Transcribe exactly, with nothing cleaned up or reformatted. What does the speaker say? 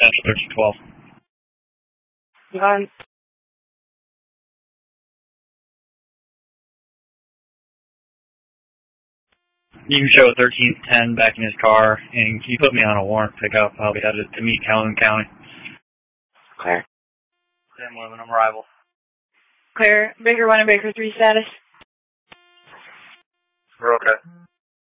Central thirteen twelve. Gone. You can show thirteen ten back in his car, and can you put me on a warrant pickup? I'll be headed to meet Calhoun County. Clear. ten eleven, I'm arrival. Clear. Baker one and Baker three status. We're okay.